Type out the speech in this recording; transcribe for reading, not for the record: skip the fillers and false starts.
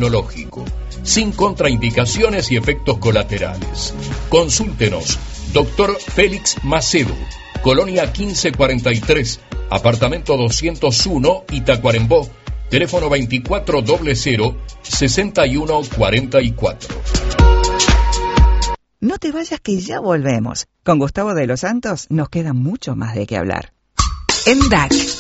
inmunológico, sin contraindicaciones y efectos colaterales. Consúltenos, Dr. Félix Macedo, Colonia 1543, apartamento 201, Itacuarembó, teléfono 2400-6144. No te vayas que ya volvemos. Con Gustavo de los Santos nos queda mucho más de qué hablar. En DAC,